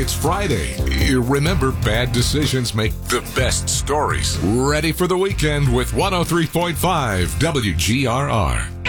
it's Friday. Remember, bad decisions make the best stories. Ready for the weekend with 103.5 WGRR.